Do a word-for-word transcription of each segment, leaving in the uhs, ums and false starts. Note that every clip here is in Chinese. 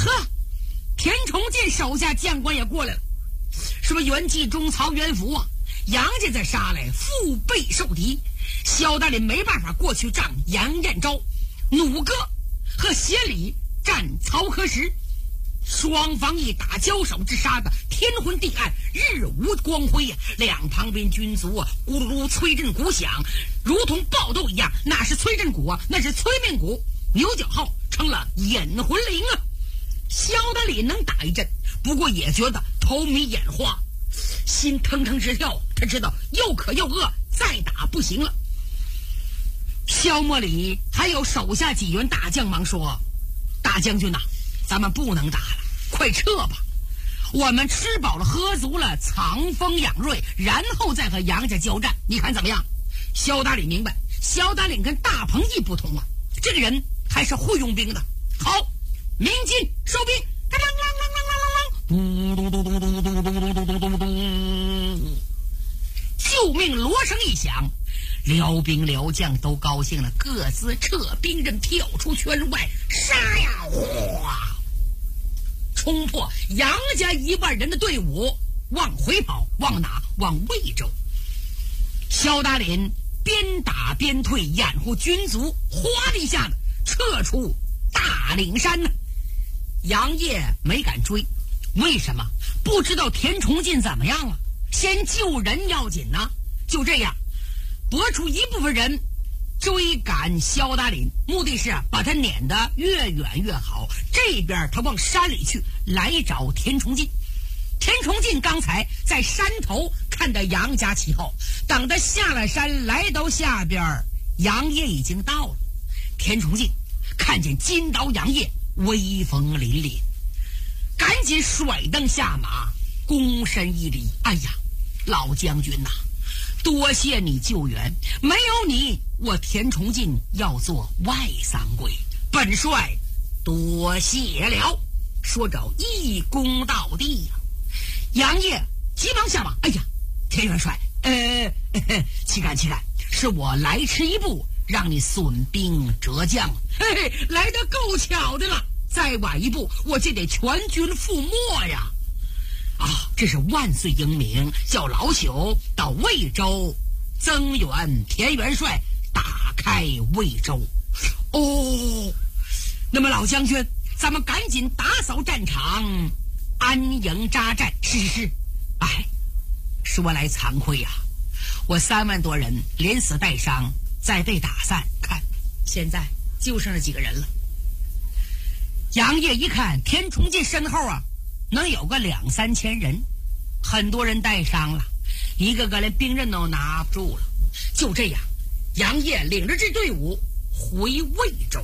呵，田崇进手下将官也过来了，什么袁继忠、曹元福啊，杨家再杀来，腹背受敌。萧大林没办法过去仗杨彦昭，弩哥和协理战曹可时，双方一打交手之杀的天昏地暗，日无光辉呀、啊！两旁边军卒啊，咕噜噜催阵鼓响，如同暴斗一样。那是催阵鼓啊，那是催命鼓。牛角号成了引魂铃啊！萧大林能打一阵，不过也觉得头迷眼花，心腾腾直跳。他知道又渴又饿，再打不行了。萧莫里还有手下几员大将忙说：“大将军呐、啊，咱们不能打了，快撤吧！我们吃饱了喝足了，藏风养锐，然后再和杨家交战，你看怎么样？”萧大林明白，萧大林跟大鹏义不同啊，这个人还是会用兵的。好，鸣金收兵，当当当当当当当，咚咚咚咚咚咚咚咚咚咚咚，救命锣声一响，辽兵辽将都高兴了，各自撤兵刃，跳出圈外，杀呀！哗，冲破杨家一万人的队伍，往回跑，往哪？往魏州。萧大林边打边退，掩护军卒，哗的一下子撤出大岭山呢。杨业没敢追，为什么？不知道田崇进怎么样了，先救人要紧呢。就这样拨出一部分人追赶萧大林，目的是把他撵得越远越好。这边他往山里去，来找田崇进。田崇进刚才在山头看到杨家旗号，等他下了山来到下边，杨业已经到了。田崇进看见金刀杨业威风凛凛，赶紧甩蹬下马，躬身一礼：“哎呀，老将军呐、啊，多谢你救援，没有你，我田崇进要做外丧鬼，本帅多谢了。”说着一躬到地呀、啊。杨业急忙下马：“哎呀，田元帅，呃，岂敢岂敢，是我来迟一步，让你损兵折将，嘿嘿，来得够巧的了。再晚一步，我就得全军覆没呀！啊，这是万岁英明，叫老朽到魏州增援田元帅，打开魏州。哦，那么老将军，咱们赶紧打扫战场，安营扎寨。是是是，哎，说来惭愧呀、啊，我三万多人连死带伤，再被打散，看现在就剩了几个人了。杨业一看田崇进身后啊，能有个两三千人，很多人带伤了，一个个连兵刃都拿不住了。就这样，杨业领着这队伍回魏州。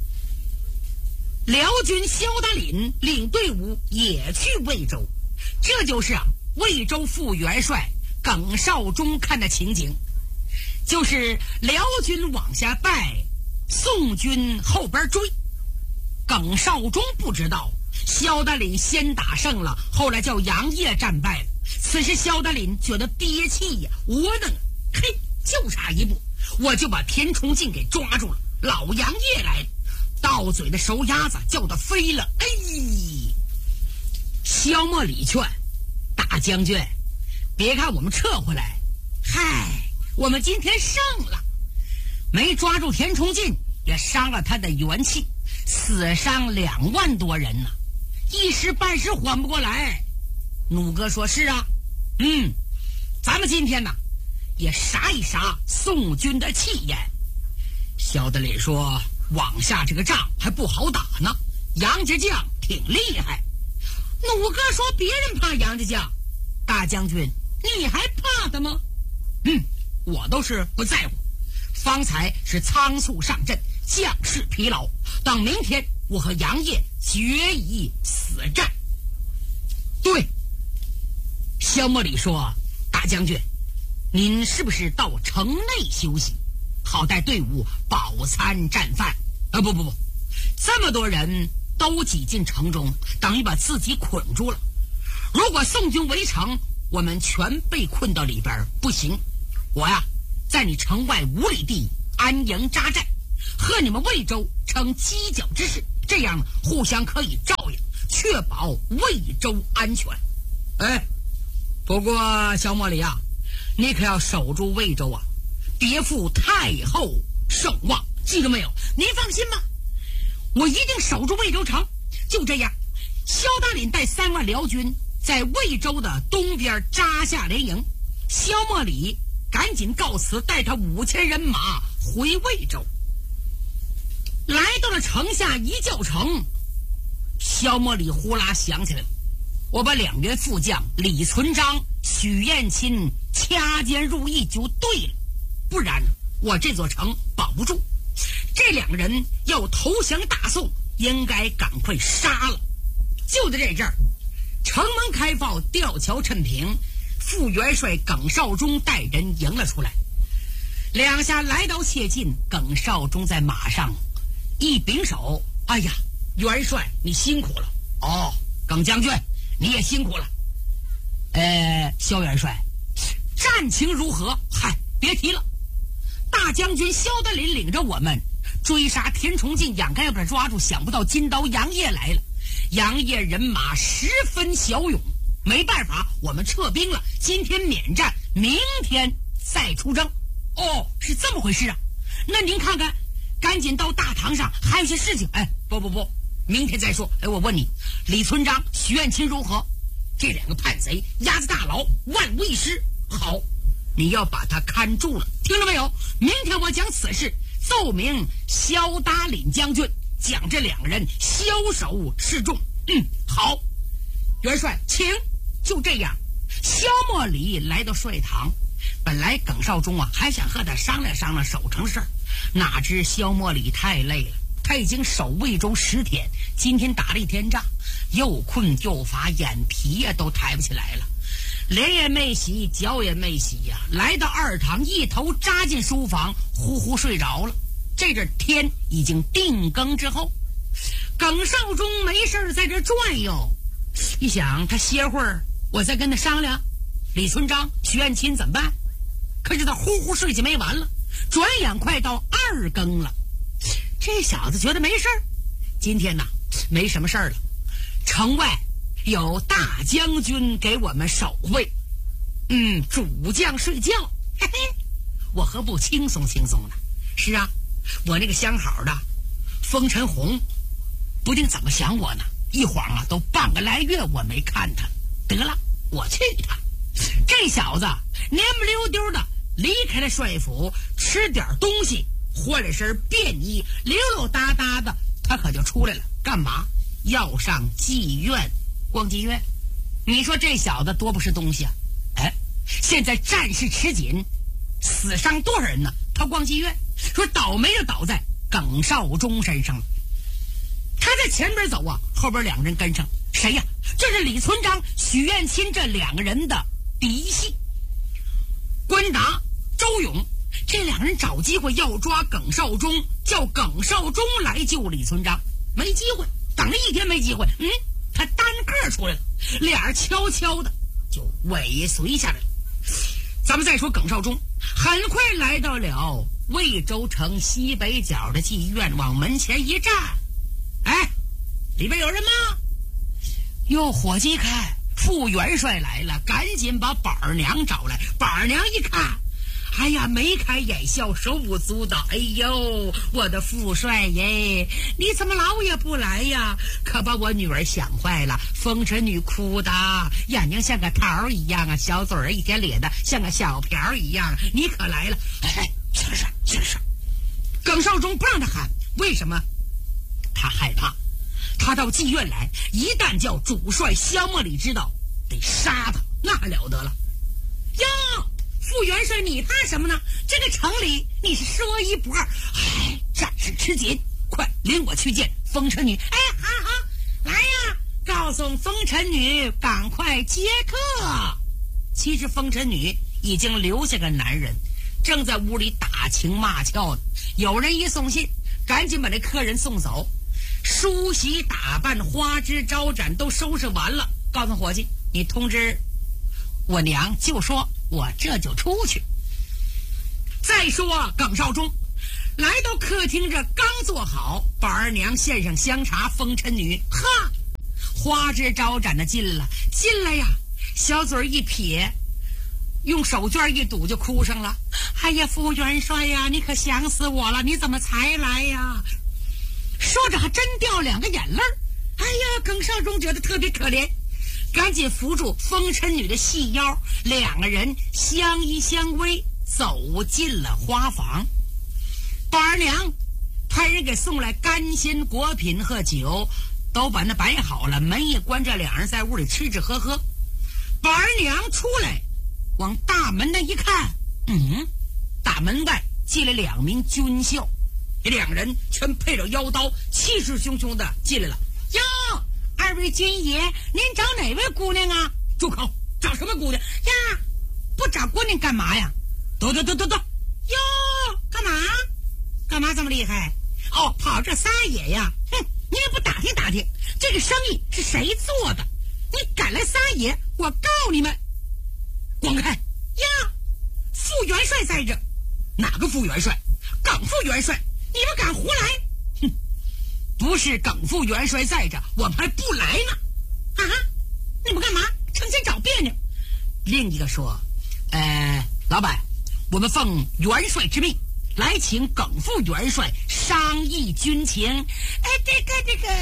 辽军萧大林领队伍也去魏州，这就是啊魏州副元帅耿绍忠看的情景，就是辽军往下败，宋军后边追。耿绍忠不知道萧大林先打胜了，后来叫杨业战败了。此时萧大林觉得憋气呀，窝囊，嘿，就差一步，我就把田崇进给抓住了。老杨业来了，到嘴的熟鸭子叫得飞了。哎，萧默礼劝大将军，别看我们撤回来，嗨，我们今天胜了，没抓住田崇进，也伤了他的元气，死伤两万多人呢、啊，一时半时缓不过来。弩哥说：“是啊，嗯，咱们今天呢，也杀一杀宋军的气焰。”萧德林说：“往下这个仗还不好打呢，杨家将挺厉害。”弩哥说：“别人怕杨家将，大将军你还怕他吗？”嗯，我倒是不在乎。方才是仓促上阵，将士疲劳，等明天我和杨业决一死战。对，萧默礼说：“大将军，您是不是到城内休息，好带队伍饱餐战饭？”啊，不不不，这么多人都挤进城中，等于把自己捆住了。如果宋军围城，我们全被困到里边，不行。我呀，在你城外五里地安营扎寨，和你们魏州成犄角之势，这样互相可以照应。 确保魏州安全。哎，不过小莫里啊，你可要守住魏州啊，别负太后圣望，记住没有？您放心吧，我一定守住魏州城。就这样，萧大林带三万辽军在魏州的东边扎下连营，萧莫里赶紧告辞，带他五千人马回魏州。来到了城下一叫城，萧莫里呼啦想起来了，我把两员副将李存璋、许彦钦掐尖入翼就对了，不然我这座城保不住。这两个人要投降大宋，应该赶快杀了。就在这阵儿，城门开放，吊桥趁平，副元帅耿绍忠带人迎了出来。两下来到切近，耿绍忠在马上一拱手，哎呀，元帅你辛苦了。哦，耿将军你也辛苦了。呃，萧元帅，战情如何？嗨，别提了。大将军萧德林领着我们追杀田崇进，眼看要给他抓住，想不到金刀杨业来了。杨业人马十分骁勇，没办法，我们撤兵了，今天免战，明天再出征。哦，是这么回事啊？那您看看，赶紧到大堂上，还有些事情。哎，不不不，明天再说。哎，我问你，李存璋、许彦钦如何？这两个叛贼押在大牢，万无一失。好，你要把他看住了，听了没有？明天我讲此事，奏明萧达林将军，讲这两个人枭首示众。嗯，好，元帅请。就这样，萧莫里来到帅堂，本来耿绍忠啊还想和他商量商量守城事儿，哪知萧莫里太累了，他已经守魏州十天，今天打了一天仗，又困又乏，眼皮呀、啊、都抬不起来了，脸也没洗，脚也没洗呀、啊，来到二堂，一头扎进书房，呼呼睡着了。这阵天已经定更之后，耿绍忠没事在这转悠，一想他歇会儿，我再跟他商量李存璋、许彦钦怎么办。可是他呼呼睡起没完了，转眼快到二更了。这小子觉得没事儿，今天呢没什么事儿了，城外有大将军给我们守卫，嗯，主将睡觉，嘿嘿，我何不轻松轻松呢？是啊，我那个相好的风尘红不定怎么想我呢，一晃啊都半个来月我没看他，得了，我去他。这小子蔫不溜丢的离开了帅府，吃点东西，换了身便衣，溜溜达达的他可就出来了。干嘛？要上妓院逛妓院。你说这小子多不是东西啊！哎，现在战事吃紧，死伤多少人呢？他逛妓院，说倒霉就倒在耿绍忠身上了。他在前边走啊，后边两个人跟上。谁呀？这是李存璋、许彦钦这两个人的嫡系。关达、周勇这两人找机会要抓耿绍忠，叫耿绍忠来救李存璋，没机会，等了一天没机会，嗯，他单个出来了，俩人悄悄的就尾随下来了。咱们再说耿绍忠，很快来到了魏州城西北角的妓院，往门前一站，哎，里边有人吗？哟，伙计看副元帅来了，赶紧把板儿娘找来。板儿娘一看，哎呀，眉开眼笑，手舞足蹈。哎呦，我的副帅耶，你怎么老也不来呀？可把我女儿想坏了。风尘女哭的眼睛像个桃一样啊，小嘴儿一天咧的像个小瓢一样。你可来了！哎，行了行了行了行了。耿绍忠不让他喊，为什么？他害怕。他到妓院来，一旦叫主帅萧莫里知道，得杀他，那还了得了。哟，副元帅你怕什么呢？这个城里你是说一不二。哎，战事吃紧，快领我去见风尘女。哎，好好来呀，告诉风尘女赶快接客。其实风尘女已经留下个男人，正在屋里打情骂俏的。有人一送信，赶紧把这客人送走。梳洗打扮，花枝招展都收拾完了，告诉伙计，你通知我娘，就说我这就出去。再说耿绍忠来到客厅，这刚坐好，板儿娘献上香茶，风尘女哈花枝招展的进了，进来呀，小嘴一撇，用手绢一堵就哭上了。哎呀，副元帅呀，你可想死我了，你怎么才来呀？说着还真掉两个眼泪儿。哎呀，耿少忠觉得特别可怜，赶紧扶住风尘女的细腰，两个人相依相偎走进了花房。宝儿娘派人给送来干鲜果品和酒，都把那摆好了，门也关着，两人在屋里吃吃喝喝。宝儿娘出来往大门那一看，嗯，大门外进来两名军校，这两人全配着腰刀，气势汹汹的进来了。哟，二位军爷，您找哪位姑娘啊？住口！找什么姑娘呀？不找姑娘干嘛呀？躲躲躲躲躲！哟，干嘛？干嘛这么厉害？哦，跑这撒野呀！哼，你也不打听打听，这个生意是谁做的？你敢来撒野，我告你们！滚开！呀，副元帅在这。哪个副元帅？耿副元帅！你们敢胡来？哼！不是耿副元帅在这，我们还不来呢！啊，你们干嘛？成天找别扭。另一个说：“呃，老板，我们奉元帅之命，来请耿副元帅商议军情。”哎，这个这个，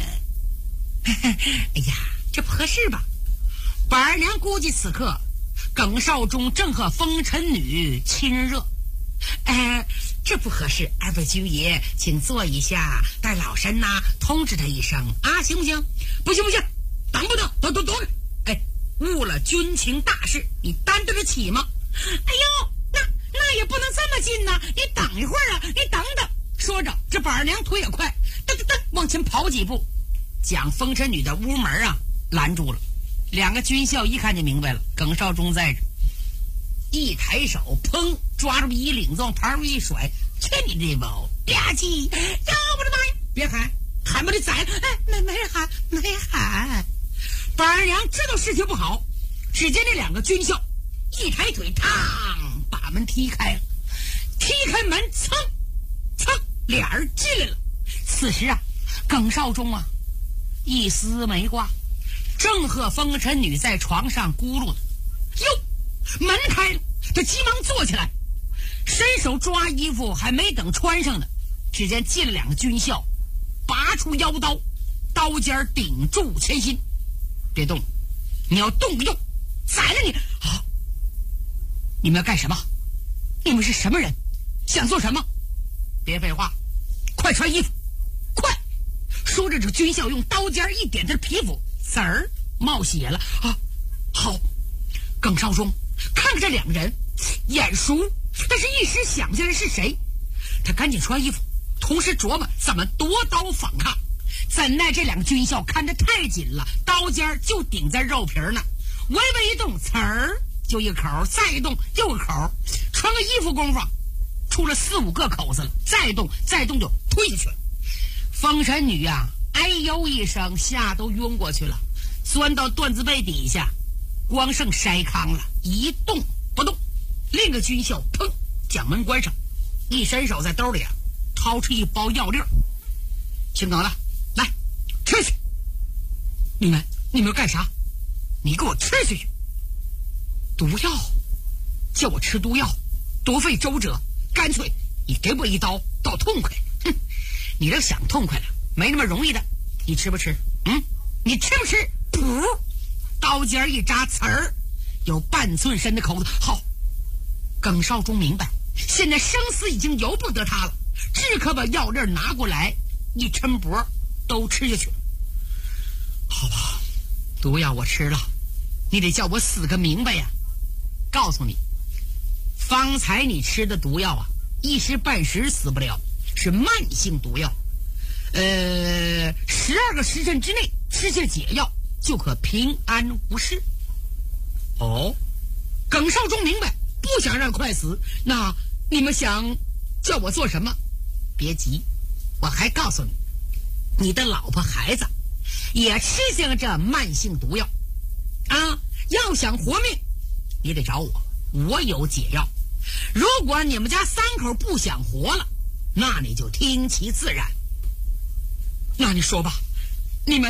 哎呀，这不合适吧？宝儿娘估计此刻耿少忠正和风尘女亲热。呃，这不合适，二位军爷，请坐一下，带老身呐、啊、通知他一声啊，行不行？不行不行，等不等？等等等！哎，误了军情大事，你担得得起吗？哎呦，那那也不能这么近呐、啊，你等一会儿啊，你等等。说着，这宝儿娘腿也快，噔噔噔往前跑几步，将风尘女的屋门啊拦住了。两个军校一看就明白了，耿少忠在这。一抬手，砰，抓住衣领子往旁边一甩，去你这包吧唧！呀，我的妈呀！别喊，喊把你宰了！哎，没没喊，没喊。宝儿娘知道事情不好，只见这两个军校一抬腿，嘡，把门踢开了。踢开门，噌噌，俩人进来了。此时啊，耿少忠啊，一丝没挂，正和风尘女在床上咕噜呢。哟！门开了，他急忙坐起来，伸手抓衣服，还没等穿上呢，只见进了两个军校，拔出腰刀，刀尖顶住前心。别动，你要动不动宰了你！啊！你们要干什么？你们是什么人？想做什么？别废话，快穿衣服，快！说着，这军校用刀尖一点他的皮肤，籽儿冒血了啊！好，耿少忠看看这两个人眼熟，但是一时想不起来是谁。他赶紧穿衣服，同时琢磨怎么夺刀反抗。怎奈这两个军校看得太紧了，刀尖就顶在肉皮呢，微微一动，呲儿就一口，再一动又一口，穿个衣服功夫出了四五个口子了，再动再动就推下去了。风尘女啊，哎呦一声，吓都晕过去了，钻到缎子被底下，光剩筛糠了，一动不动。另一个军校砰将门关上，一伸手在兜里啊掏出一包药粒儿，姓耿的，来吃去。你们你们要干啥？你给我吃下去。毒药，叫我吃毒药，多费周折，干脆你给我一刀，倒痛快。哼，你这想痛快了，没那么容易的。你吃不吃？嗯，你吃不吃？噗，刀尖一扎，刺儿，有半寸深的口子。好，耿少忠明白，现在生死已经由不得他了，只可把药粒拿过来，一抻脖都吃下去了。好吧，毒药我吃了，你得叫我死个明白呀！告诉你，方才你吃的毒药啊，一时半时死不了，是慢性毒药。呃，十二个时辰之内吃下解药，就可平安无事。哦，耿少忠明白，不想让快死。那你们想叫我做什么？别急，我还告诉你，你的老婆孩子也吃下了这慢性毒药啊！要想活命，你得找我，我有解药。如果你们家三口不想活了，那你就听其自然。那你说吧，你们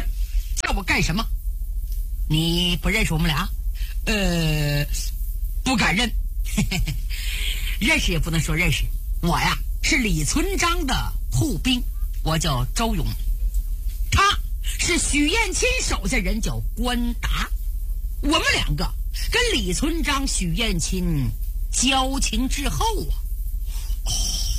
叫我干什么？你不认识我们俩？呃，不敢认。认识也不能说认识。我呀是李存璋的护兵，我叫周勇。他是许燕青手下人，叫关达。我们两个跟李存璋、许燕青交情之后啊，哦，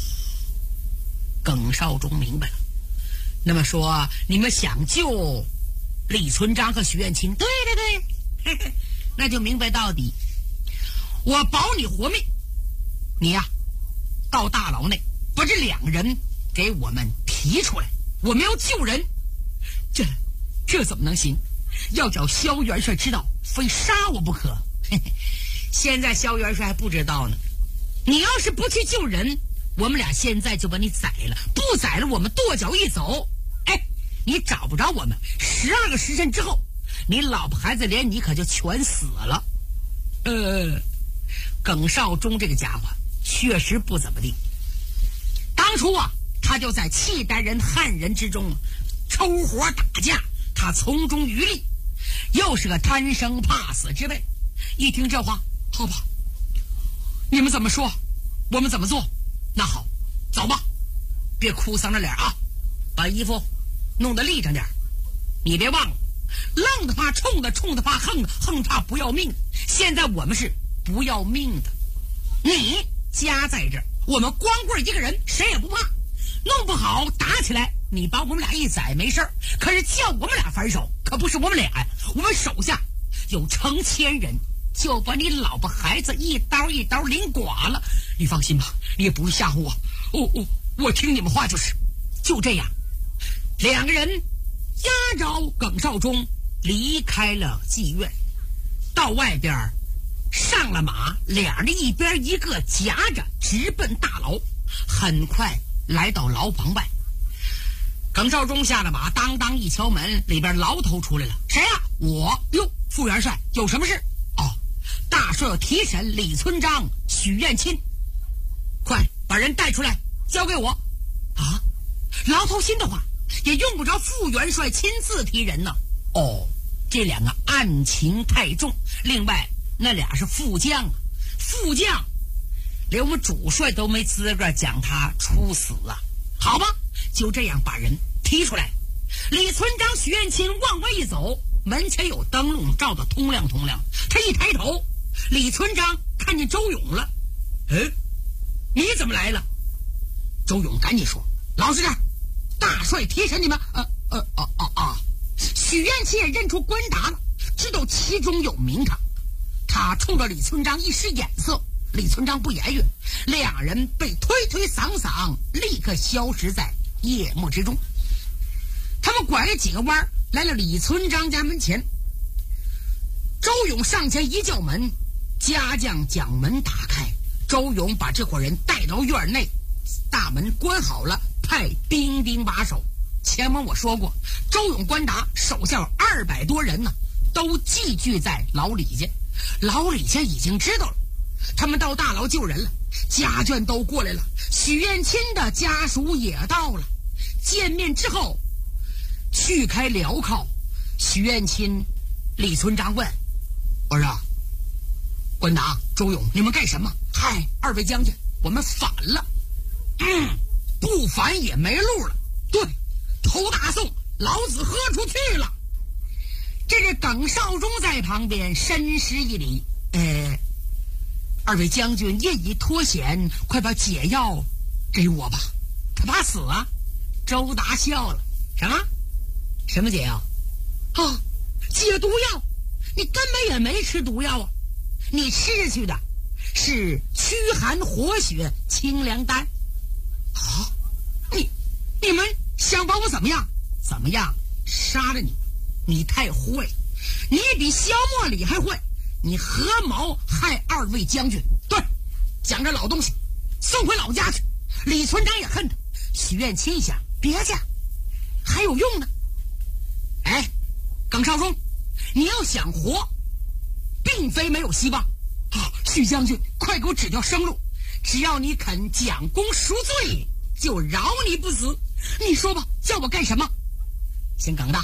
耿绍忠明白了。那么说，你们想救李存璋和许燕青？对对对，嘿嘿，那就明白到底。我保你活命，你呀、啊，到大牢内把这两人给我们提出来，我们要救人。这这怎么能行？要叫萧元帅知道，非杀我不可。嘿嘿，现在萧元帅还不知道呢。你要是不去救人，我们俩现在就把你宰了，不宰了我们跺脚一走，哎，你找不着我们。十二个时辰之后，你老婆孩子连你可就全死了。呃，耿绍忠这个家伙确实不怎么地。当初啊，他就在契丹人、汉人之中抽火打架，他从中渔利，又是个贪生怕死之辈。一听这话，好吧，你们怎么说，我们怎么做。那好，走吧，别哭丧着脸啊，把衣服弄得立正点。你别忘了，愣的怕冲的，冲的怕横的，横怕不要命。现在我们是不要命的，你家在这儿，我们光棍一个人，谁也不怕。弄不好打起来，你把我们俩一宰没事儿，可是叫我们俩反手，可不是我们俩呀，我们手下有成千人，就把你老婆孩子一刀一刀领剐了。你放心吧，你也不用吓唬我，我我我听你们话就是。就这样，两个人押着耿绍忠离开了妓院，到外边上了马，俩人一边一个夹着直奔大牢。很快来到牢房外，耿绍忠下了马，当当一敲门，里边牢头出来了。谁呀、啊？我。哟，副元帅，有什么事？哦，大帅要提审李存璋、许燕青，快把人带出来，交给我。啊，牢头心的话，也用不着副元帅亲自提人呢。哦，这两个案情太重，另外那俩是副将啊，副将连我们主帅都没资格将他处死啊。好吧，就这样把人提出来。李存璋、许燕青往外一走，门前有灯笼照得通亮通亮。他一抬头，李存璋看见周勇了。哎，你怎么来了？周勇赶紧说：“老实点，大帅提审你们。”呃呃啊啊啊！许燕青也认出关达了，知道其中有名堂。他冲着李存璋一使眼色，李存璋不言语，两人被推推搡搡，立刻消失在夜幕之中。他们拐了几个弯，来了李存璋家门前。周勇上前一叫门，家将将门打开。周勇把这伙人带到院内，大门关好了，派兵丁把守。前文我说过，周勇、关达手下有二百多人呢，都寄居在老李家。老李家已经知道了，他们到大牢救人了，家眷都过来了，许燕青的家属也到了。见面之后，去开镣铐。许燕青、李存璋问：“我说，关达、周勇，你们干什么？”“嗨，二位将军，我们反了。”“嗯，不反也没路了。”“对，头大宋，老子喝出去了。”这是耿绍忠在旁边深施一礼：“呃，二位将军业已脱险，快把解药给我吧。”“他怕死啊！”周达笑了：“什么？什么解药？”“啊，解毒药！你根本也没吃毒药啊！你吃下去的是驱寒活血清凉丹。”“啊，你你们想把我怎么样？怎么样？杀了你！你太坏，你比萧莫里还坏！你合谋害二位将军，对，将这老东西送回老家去。”李存璋也恨他。许燕青一想，别介，还有用呢。哎，耿绍忠，你要想活，并非没有希望啊！许将军，快给我指条生路，只要你肯将功赎罪，就饶你不死。你说吧，叫我干什么？先耿大，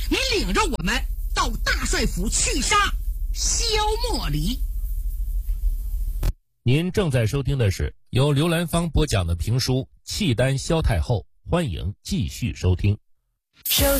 你领着我们到大帅府去杀萧莫离。 您正在收听的是由刘兰芳播讲的评书《契丹萧太后》，欢迎继续收听。